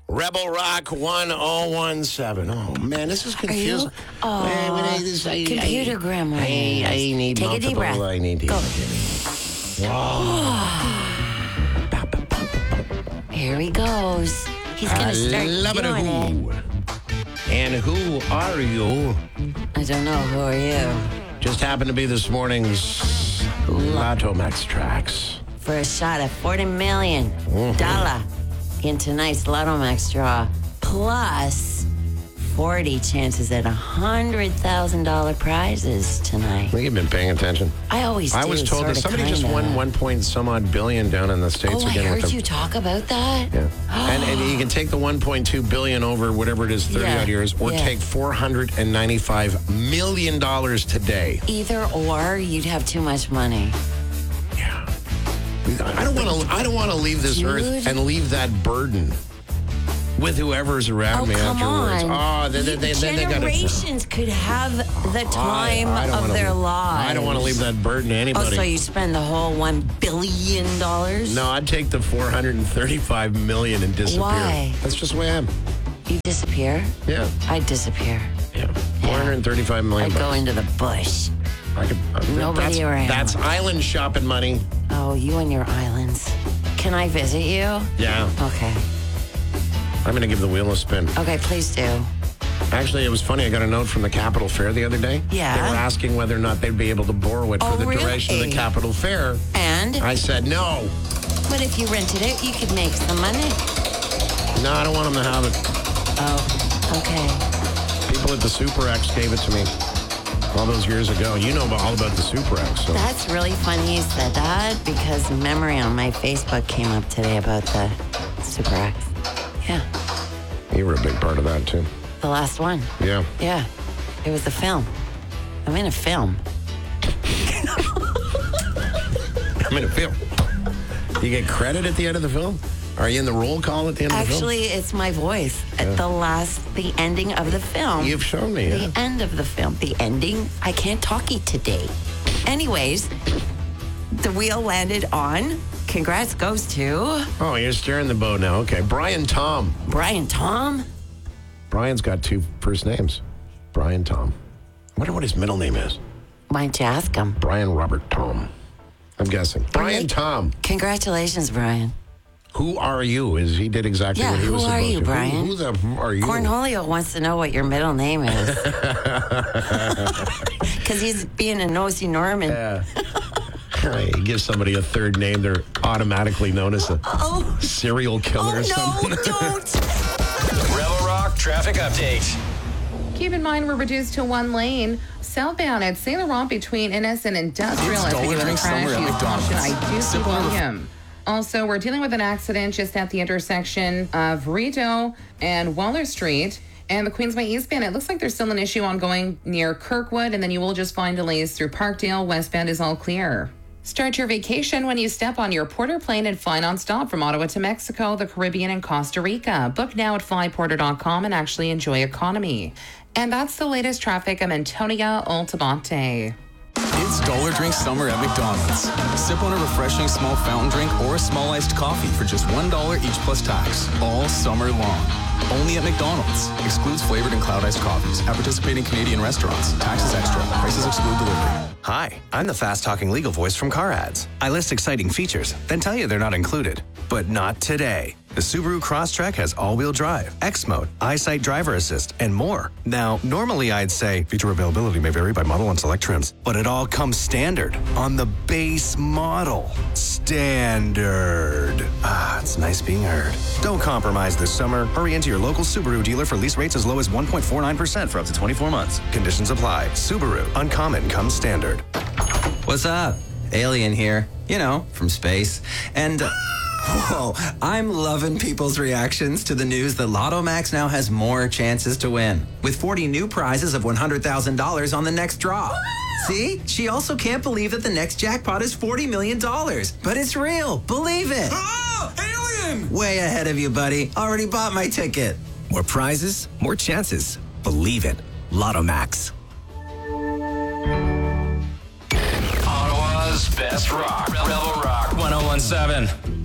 Rebel Rock 1017. Oh, man, this is confusing. Computer grammar. I need Take multiple. a deep breath. I need Go. Here he goes. He's going to start doing it. And who are you? I don't know. Who are you? Just happened to be this morning's Lotto Max tracks. For a shot at $40 million in tonight's Lotto Max draw, plus 40 chances at $100,000 prizes tonight. I think you've been paying attention. I always do. I was told that somebody just won 1 point some odd billion down in the States again. I heard you talk about that. Yeah. And you can take the 1.2 billion over whatever it is, 30 odd years, or take $495 million today. Either or, you'd have too much money. Yeah. I don't want to leave this earth and leave that burden with whoever's around me afterwards. On. Generations could have the time of their lives. I don't want to leave that burden to anybody. Oh, so you spend the whole $1 billion? No, I'd take the $435 million and disappear. Why? That's just the way I am. You disappear? Yeah. I'd disappear. Yeah. $435 million. I'd go into the bush. Nobody around. That's island shopping money. Oh, you and your islands. Can I visit you? Yeah. Okay. I'm going to give the wheel a spin. Okay, please do. Actually, it was funny. I got a note from the Capitol Fair the other day. Yeah. They were asking whether or not they'd be able to borrow it for the duration of the Capitol Fair. And? I said no. But if you rented it, you could make some money. No, I don't want them to have it. Oh, okay. People at the Super X gave it to me all those years ago. You know all about the Super X. So. That's really funny you said that because a memory on my Facebook came up today about the Super X. Yeah. You were a big part of that, too. The last one. Yeah. Yeah. It was a film. I'm in a film. I'm in a film. Do you get credit at the end of the film? Are you in the roll call at the end of the film? Actually, it's my voice at the ending of the film. You've shown me, The end of the film. The ending. I can't talk it today. Anyways, the wheel landed on. Congrats goes to... Oh, you're steering the boat now. Okay. Brian Tom. Brian Tom? Brian's got 2 first names. Brian Tom. I wonder what his middle name is. Why don't you ask him? Brian Robert Tom. I'm guessing. Brian Tom. Congratulations, Brian. Who are you? He did exactly what he was supposed to. Who are you, Brian? Who the are you? Cornholio wants to know what your middle name is. Because he's being a nosy Norman. Yeah. You give somebody a third name, they're automatically known as a serial killer or something. No, don't. Rebel Rock traffic update. Keep in mind, we're reduced to 1 lane. Southbound at Saint Laurent between Innes and Industrial. If you get a crash, use caution. I do see volume. Also, we're dealing with an accident just at the intersection of Rideau and Waller Street. And the Queensway eastbound, it looks like there's still an issue ongoing near Kirkwood, and then you will just find delays through Parkdale. Westbound is all clear. Start your vacation when you step on your Porter plane and fly nonstop from Ottawa to Mexico, the Caribbean, and Costa Rica. Book now at flyporter.com and actually enjoy economy. And that's the latest traffic. I'm Antonia Altamonte. It's Dollar Drink Summer at McDonald's. Sip on a refreshing small fountain drink or a small iced coffee for just $1 each plus tax, all summer long. Only at McDonald's. Excludes flavored and cloud iced coffees. At participating Canadian restaurants. Taxes extra. Prices exclude delivery. Hi, I'm the fast-talking legal voice from Car Ads. I list exciting features, then tell you they're not included. But not today. The Subaru Crosstrek has all-wheel drive, X-Mode, EyeSight driver assist, and more. Now, normally I'd say feature availability may vary by model and select trims, but it all comes standard on the base model. Standard. It's nice being heard. Don't compromise this summer. Hurry into your local Subaru dealer for lease rates as low as 1.49% for up to 24 months. Conditions apply. Subaru. Uncommon comes standard. What's up? Alien here. You know, from space. And... Whoa, I'm loving people's reactions to the news that Lotto Max now has more chances to win, with 40 new prizes of $100,000 on the next draw. See? She also can't believe that the next jackpot is $40 million. But it's real. Believe it. Oh, alien! Way ahead of you, buddy. Already bought my ticket. More prizes, more chances. Believe it. Lotto Max. Ottawa's best rock. Rebel Rock 1017.